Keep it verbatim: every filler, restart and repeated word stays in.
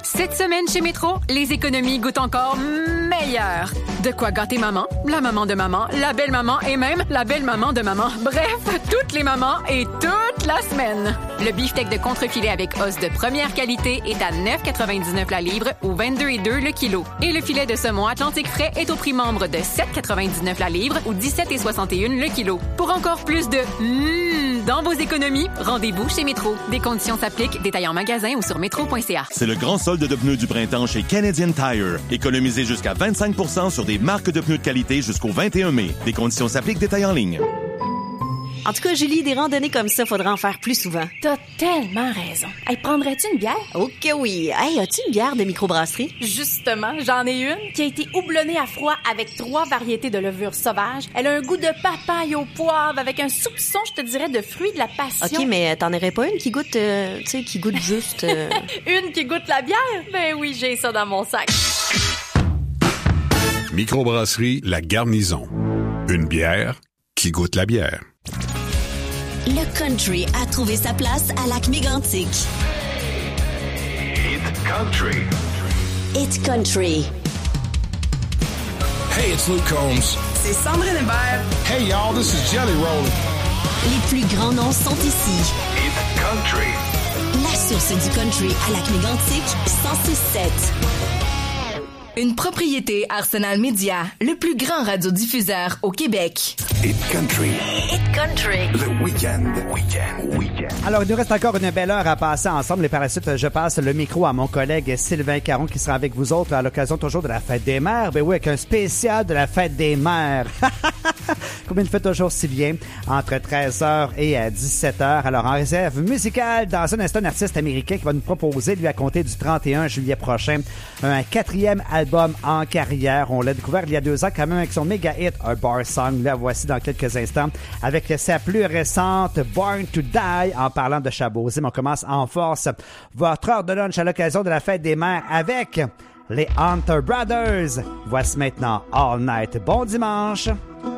Cette semaine chez Métro, les économies goûtent encore meilleur. De quoi gâter maman, la maman de maman, la belle-maman et même la belle-maman de maman. Bref, toutes les mamans et toute la semaine. Le beefsteak de contrefilet avec os de première qualité est à neuf quatre-vingt-dix-neuf la livre ou vingt-deux virgule deux le kilo. Et le filet de saumon Atlantique frais est au prix membre de sept quatre-vingt-dix-neuf la livre ou dix-sept soixante et un le kilo. Pour encore plus de mmh dans vos économies, rendez-vous chez Métro. Des conditions s'appliquent, détails en magasin ou sur métro point c a. C'est le grand solde de pneus du printemps chez Canadian Tire. Économisez jusqu'à vingt-cinq pour cent sur des marques de pneus de qualité jusqu'au vingt et un mai. Des conditions s'appliquent, détails en ligne. En tout cas, Julie, des randonnées comme ça, faudra en faire plus souvent. T'as tellement raison. Hey, prendrais-tu une bière? Ok, oui. Hey, as-tu une bière de microbrasserie? Justement, j'en ai une qui a été houblonnée à froid avec trois variétés de levure sauvage. Elle a un goût de papaye au poivre avec un soupçon, je te dirais, de fruits de la passion. Ok, mais t'en aurais pas une qui goûte, euh, tu sais, qui goûte juste... Euh... Une qui goûte la bière? Ben oui, j'ai ça dans mon sac. Microbrasserie La Garnison. Une bière qui goûte la bière. Le country a trouvé sa place à Lac-Mégantic. It's country. It's country. Hey, it's Luke Combs. C'est Sandrine Hébert. Hey, y'all, this is Jelly Roll. Les plus grands noms sont ici. It's country. La source du country à Lac-Mégantic, cent six sept. Une propriété Arsenal Media, le plus grand radiodiffuseur au Québec. It's country. It's country. Le week-end. Week-end. Week-end. Alors, il nous reste encore une belle heure à passer ensemble et par la suite, je passe le micro à mon collègue Sylvain Caron qui sera avec vous autres à l'occasion toujours de la Fête des Mères. Ben oui, avec un spécial de la Fête des Mères. Comme il fait toujours si bien, entre treize heures et dix-sept heures. Alors, en réserve musicale, dans un instant, un artiste américain qui va nous proposer, lui, à compter du trente et un juillet prochain, un quatrième album en carrière. On l'a découvert il y a deux ans quand même avec son méga hit, un bar song. La voici dans quelques instants avec sa plus récente Born to Die. En parlant de Chabosym, on commence en force votre heure de lunch à l'occasion de la Fête des Mères avec les Hunter Brothers. Voici maintenant All Night. Bon dimanche.